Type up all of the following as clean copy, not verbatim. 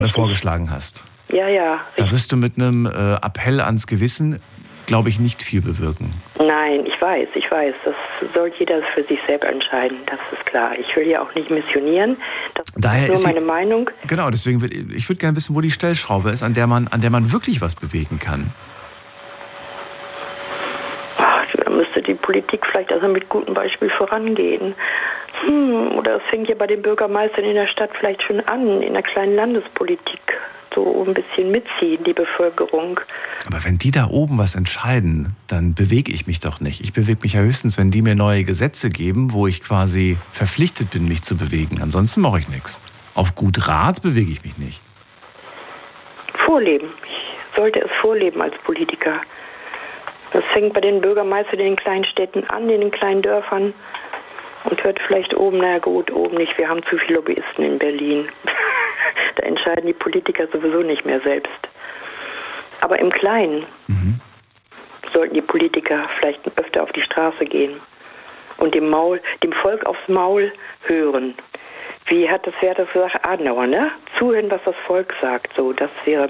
vorgeschlagen hast. Ja, ja. Da wirst du mit einem Appell ans Gewissen, glaube ich, nicht viel bewirken. Nein, ich weiß. Das soll jeder für sich selbst entscheiden, das ist klar. Ich will ja auch nicht missionieren. Das ist nur meine Meinung. Genau, deswegen ich würde gerne wissen, wo die Stellschraube ist, an der man wirklich was bewegen kann. Da müsste die Politik vielleicht also mit gutem Beispiel vorangehen. Oder es fängt ja bei den Bürgermeistern in der Stadt vielleicht schon an, in der kleinen Landespolitik. So ein bisschen mitziehen, die Bevölkerung. Aber wenn die da oben was entscheiden, dann bewege ich mich doch nicht. Ich bewege mich ja höchstens, wenn die mir neue Gesetze geben, wo ich quasi verpflichtet bin, mich zu bewegen. Ansonsten mache ich nichts. Auf gut Rat bewege ich mich nicht. Vorleben. Ich sollte es vorleben als Politiker. Das fängt bei den Bürgermeistern in den kleinen Städten an, in den kleinen Dörfern. Und hört vielleicht oben, na gut, oben nicht, wir haben zu viele Lobbyisten in Berlin. Da entscheiden die Politiker sowieso nicht mehr selbst. Aber im Kleinen sollten die Politiker vielleicht öfter auf die Straße gehen und dem Volk aufs Maul hören. Wer hat das gesagt? Adenauer, ne? Zuhören, was das Volk sagt. So, das wäre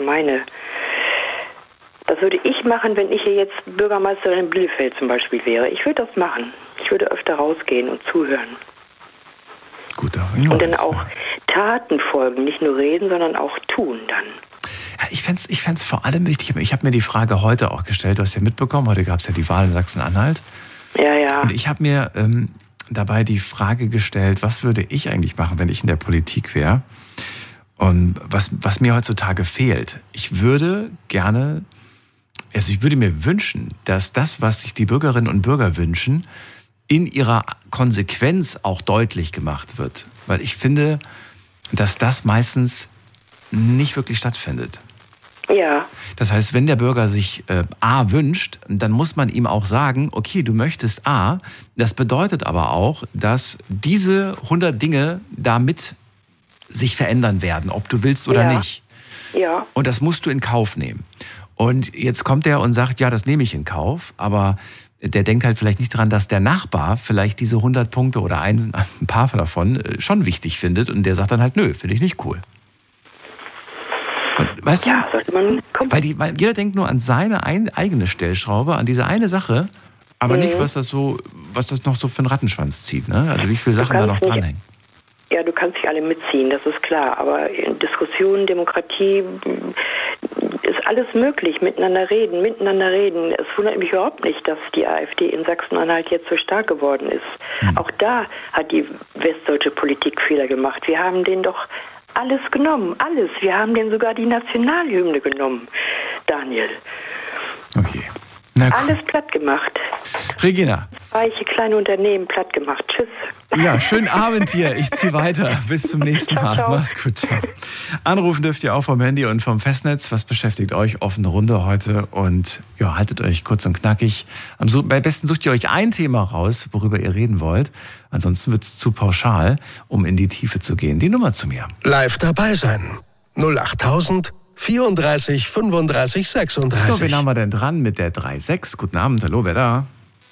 das würde ich machen, wenn ich hier jetzt Bürgermeisterin in Bielefeld zum Beispiel wäre. Ich würde das machen. Ich würde öfter rausgehen und zuhören. Gut, und dann auch Taten folgen, nicht nur reden, sondern auch tun dann. Ja, ich fänd's vor allem wichtig, ich habe mir die Frage heute auch gestellt, du hast ja mitbekommen, heute gab es ja die Wahl in Sachsen-Anhalt. Ja, ja. Und ich habe mir dabei die Frage gestellt, was würde ich eigentlich machen, wenn ich in der Politik wäre? Und was mir heutzutage fehlt. Ich würde mir wünschen, dass das, was sich die Bürgerinnen und Bürger wünschen, in ihrer Konsequenz auch deutlich gemacht wird. Weil ich finde, dass das meistens nicht wirklich stattfindet. Ja. Das heißt, wenn der Bürger sich A wünscht, dann muss man ihm auch sagen, okay, du möchtest A, das bedeutet aber auch, dass diese 100 Dinge damit sich verändern werden, ob du willst oder nicht. Ja. Und das musst du in Kauf nehmen. Und jetzt kommt er und sagt, ja, das nehme ich in Kauf, aber der denkt halt vielleicht nicht dran, dass der Nachbar vielleicht diese 100 Punkte oder ein paar davon schon wichtig findet und der sagt dann halt, nö, finde ich nicht cool. Und, weißt du, sollte man weil jeder denkt nur an seine eigene Stellschraube, an diese eine Sache, aber nicht, was das noch so für einen Rattenschwanz zieht, ne? Also wie viele Sachen da noch dranhängen. Ja, du kannst nicht alle mitziehen, das ist klar. Aber in Diskussionen, Demokratie ist alles möglich. Miteinander reden. Es wundert mich überhaupt nicht, dass die AfD in Sachsen-Anhalt jetzt so stark geworden ist. Auch da hat die westdeutsche Politik Fehler gemacht. Wir haben denen doch alles genommen. Alles. Wir haben denen sogar die Nationalhymne genommen, Daniel. Okay. Alles platt gemacht. Regina. Reiche kleine Unternehmen platt gemacht. Tschüss. Ja, schönen Abend hier. Ich ziehe weiter. Bis zum nächsten Mal. Ciao. Mach's gut. Ciao. Anrufen dürft ihr auch vom Handy und vom Festnetz. Was beschäftigt euch? Offene Runde heute. Und ja, haltet euch kurz und knackig. Am besten sucht ihr euch ein Thema raus, worüber ihr reden wollt. Ansonsten wird's zu pauschal, um in die Tiefe zu gehen. Die Nummer zu mir. Live dabei sein. 08000 34 35 36. So, wen haben wir denn dran mit der 36? Guten Abend, hallo, wer da?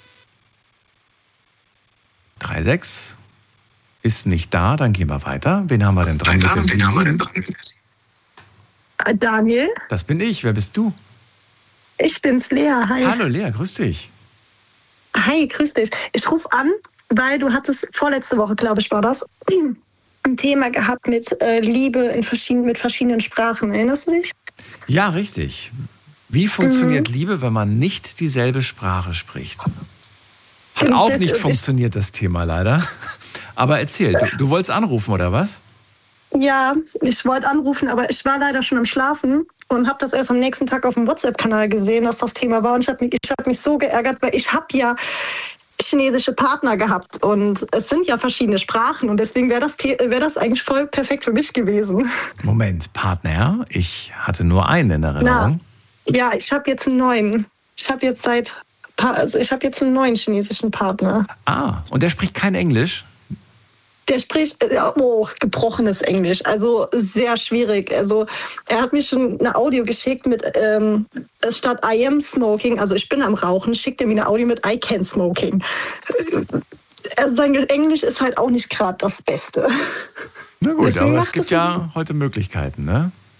36 ist nicht da, dann gehen wir weiter. Wen haben wir denn dran mit der 77? Daniel? Das bin ich, wer bist du? Ich bin's, Lea, hi. Hallo Lea, grüß dich. Hi, grüß dich. Ich rufe an, weil du hattest vorletzte Woche, glaube ich, war das, ein Thema gehabt mit Liebe mit verschiedenen Sprachen. Erinnerst du dich? Ja, richtig. Wie funktioniert Liebe, wenn man nicht dieselbe Sprache spricht? Hat auch nicht funktioniert, das Thema leider. Aber erzähl, du wolltest anrufen, oder was? Ja, ich wollte anrufen, aber ich war leider schon am Schlafen und habe das erst am nächsten Tag auf dem WhatsApp-Kanal gesehen, dass das Thema war. Und ich hab mich so geärgert, weil ich habe ja chinesische Partner gehabt und es sind ja verschiedene Sprachen und deswegen wäre das eigentlich voll perfekt für mich gewesen. Moment, Partner? Ich hatte nur einen in Erinnerung. Ja, ich habe jetzt einen neuen. Ich habe jetzt einen neuen chinesischen Partner. Ah, und der spricht kein Englisch? Der spricht gebrochenes Englisch, also sehr schwierig. Also er hat mir schon eine Audio geschickt mit statt I am smoking, also ich bin am Rauchen, schickt er mir eine Audio mit I can smoking. Sein Englisch ist halt auch nicht gerade das Beste. Na gut, aber es gibt ja heute Möglichkeiten, ne?